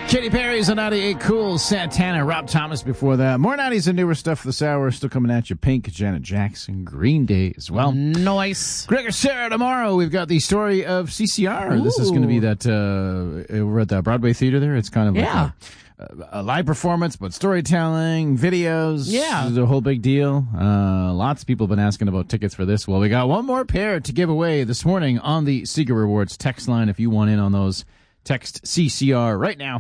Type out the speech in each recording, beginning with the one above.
Katy Perry's a 98 Cool, Santana, Rob Thomas before that. More 90s and newer stuff this hour. Still coming at you. Pink, Janet Jackson, Green Day as well. Nice. Gregor Sarah tomorrow. We've got the story of CCR. Ooh. This is going to be that, we're at the Broadway Theater there. It's kind of like a live performance, but storytelling, videos. Yeah. The whole big deal. Lots of people have been asking about tickets for this. Well, we got one more pair to give away this morning on the Seeger Rewards text line. If you want in on those, text CCR right now,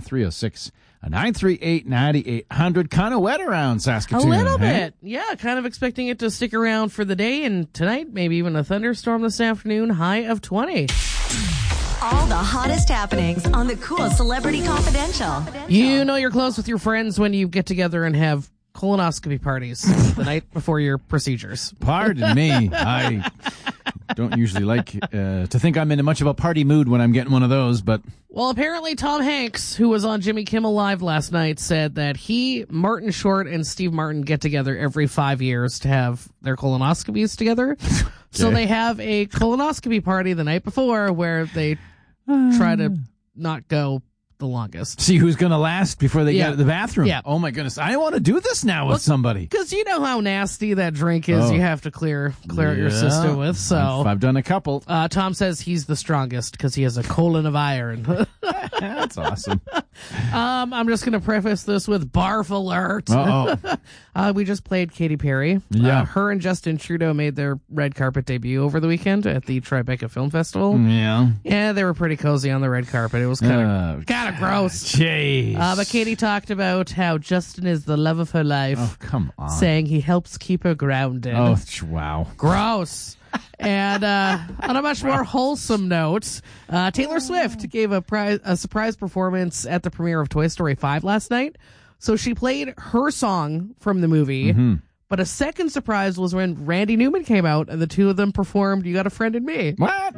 306-938-9800. Kind of wet around Saskatoon. A little bit. Yeah, kind of expecting it to stick around for the day and tonight, maybe even a thunderstorm this afternoon, high of 20. All the hottest happenings on the Cool Celebrity Confidential. You know you're close with your friends when you get together and have colonoscopy parties the night before your procedures. Pardon me. I don't usually like to think I'm in much of a party mood when I'm getting one of those, but... Well, apparently Tom Hanks, who was on Jimmy Kimmel Live last night, said that he, Martin Short, and Steve Martin get together every 5 years to have their colonoscopies together. Okay. So they have a colonoscopy party the night before where they try to not go the longest. See who's going to last before they get to the bathroom. Yeah. Oh, my goodness. I want to do this now with somebody. Because you know how nasty that drink is you have to clear out your system with. So I've done a couple. Tom says he's the strongest because he has a colon of iron. That's awesome. I'm just going to preface this with barf alert. We just played Katy Perry. Yeah. Her and Justin Trudeau made their red carpet debut over the weekend at the Tribeca Film Festival. Yeah. Yeah, they were pretty cozy on the red carpet. It was kind of gross. Jeez. But Katy talked about how Justin is the love of her life. Oh, come on. Saying he helps keep her grounded. Oh, wow. Gross. And on a much more wholesome note, Taylor Swift gave a surprise performance at the premiere of Toy Story 5 last night. So she played her song from the movie, but a second surprise was when Randy Newman came out and the two of them performed You Got a Friend in Me. What?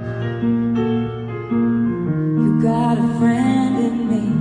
You got a friend in me.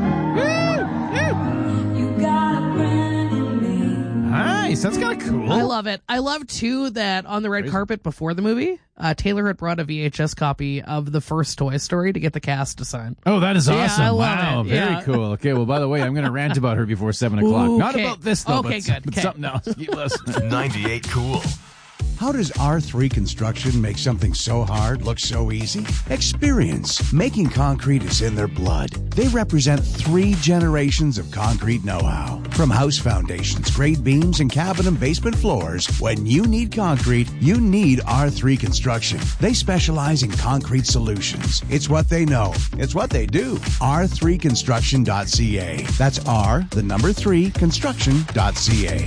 You got a friend in me. Nice. That's kind of cool. I love it. I love, too, that on the red carpet before the movie, Taylor had brought a VHS copy of the first Toy Story to get the cast to sign. Oh, that is awesome. I love wow, it. Very cool. Okay, well, by the way, I'm going to rant about her before 7 o'clock. Ooh, Not about this, though, but something else. Keep listening. 98 Cool. How does R3 Construction make something so hard look so easy? Experience. Making concrete is in their blood. They represent 3 generations of concrete know-how. From house foundations, grade beams, and cabin and basement floors, when you need concrete, you need R3 Construction. They specialize in concrete solutions. It's what they know. It's what they do. R3construction.ca. That's R3 construction.ca.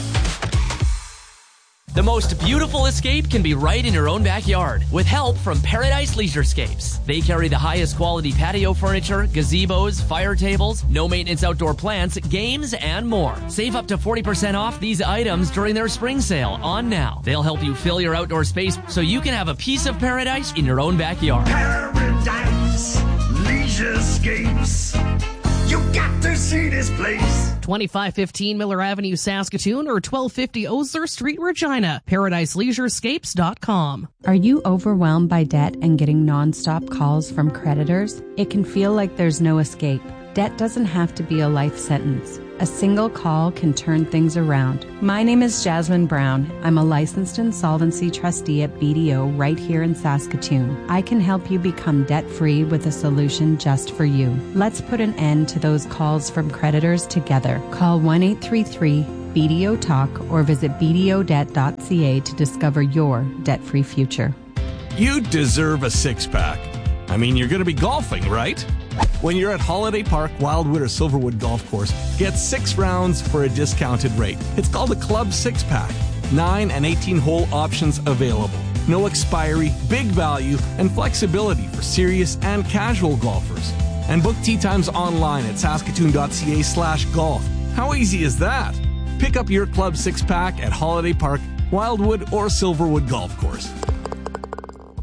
The most beautiful escape can be right in your own backyard with help from Paradise Leisurescapes. They carry the highest quality patio furniture, gazebos, fire tables, no maintenance outdoor plants, games, and more. Save up to 40% off these items during their spring sale on now. They'll help you fill your outdoor space so you can have a piece of paradise in your own backyard. Paradise Leisurescapes. You got to see this place. 2515 Miller Avenue, Saskatoon, or 1250 Osier Street, Regina. ParadiseLeisurescapes.com. Are you overwhelmed by debt and getting nonstop calls from creditors? It can feel like there's no escape. Debt doesn't have to be a life sentence. A single call can turn things around. My name is Jasmine Brown. I'm a licensed insolvency trustee at BDO right here in Saskatoon. I can help you become debt-free with a solution just for you. Let's put an end to those calls from creditors together. Call 1-833-BDO-TALK or visit bdodebt.ca to discover your debt-free future. You deserve a six-pack. I mean, you're going to be golfing, right? When you're at Holiday Park, Wildwood, or Silverwood Golf Course, get 6 rounds for a discounted rate. It's called a Club 6-Pack. 9 and 18-hole options available. No expiry, big value, and flexibility for serious and casual golfers. And book tee times online at saskatoon.ca/golf. How easy is that? Pick up your Club 6-Pack at Holiday Park, Wildwood, or Silverwood Golf Course.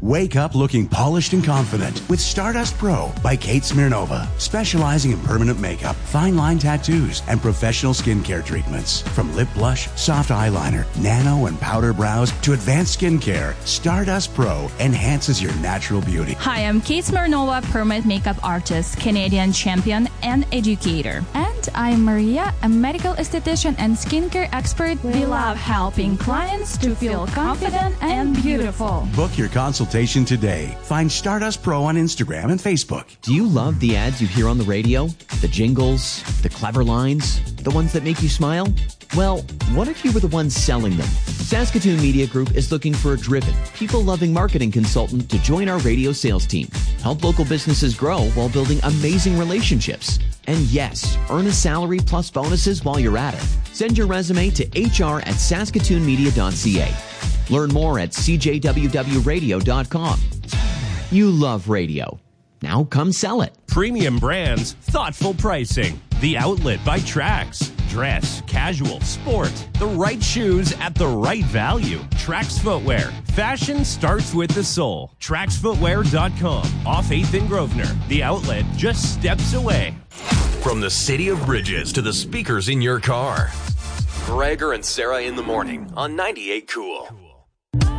Wake up looking polished and confident with Stardust Pro by Kate Smirnova, specializing in permanent makeup, fine line tattoos, and professional skincare treatments. From lip blush, soft eyeliner, nano and powder brows to advanced skincare, Stardust Pro enhances your natural beauty. Hi, I'm Kate Smirnova, permanent makeup artist, Canadian champion, and educator. And I'm Maria, a medical esthetician and skincare expert. We love helping clients to feel confident and beautiful. Book your consultation today. Find Stardust Pro on Instagram and Facebook. Do you love the ads you hear on the radio? The jingles, the clever lines, the ones that make you smile? Well, what if you were the ones selling them? Saskatoon Media Group is looking for a driven, people-loving marketing consultant to join our radio sales team. Help local businesses grow while building amazing relationships. And yes, earn a salary plus bonuses while you're at it. Send your resume to hr@saskatoonmedia.ca. Learn more at cjwwradio.com. You love radio. Now come sell it. Premium brands, thoughtful pricing. The Outlet by Trax. Dress, casual, sport. The right shoes at the right value. Trax Footwear. Fashion starts with the sole. TraxFootwear.com. Off 8th and Grosvenor. The Outlet, just steps away. From the City of Bridges to the speakers in your car. Gregor and Sarah in the morning on 98 Cool.